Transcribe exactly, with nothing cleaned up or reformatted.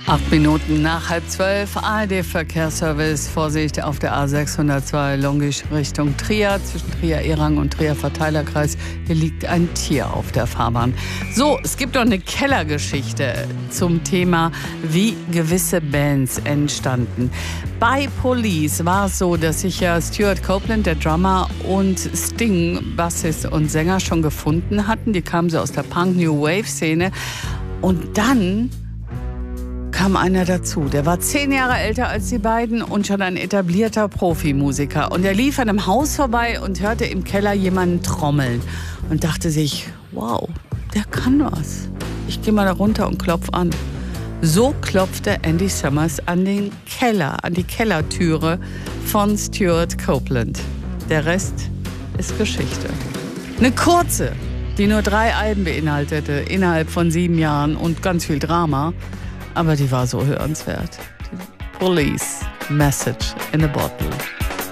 Acht Minuten nach halb zwölf, A R D-Verkehrsservice, Vorsicht auf der A sechshundertzwei Longisch Richtung Trier, zwischen Trier-Erang und Trier-Verteilerkreis. Hier liegt ein Tier auf der Fahrbahn. So, es gibt noch eine Kellergeschichte zum Thema, wie gewisse Bands entstanden. Bei Police war es so, dass sich ja Stuart Copeland, der Drummer, und Sting, Bassist und Sänger, schon gefunden hatten. Die kamen so aus der Punk-New-Wave-Szene. Und dann kam einer dazu. Der war zehn Jahre älter als die beiden und schon ein etablierter Profimusiker. Und er lief an einem Haus vorbei und hörte im Keller jemanden trommeln und dachte sich, wow, der kann was. Ich gehe mal da runter und klopf an. So klopfte Andy Summers an den Keller, an die Kellertüre von Stuart Copeland. Der Rest ist Geschichte. Eine kurze, die nur drei Alben beinhaltete, innerhalb von sieben Jahren und ganz viel Drama. Aber die war so hörenswert. Police, Message in a Bottle.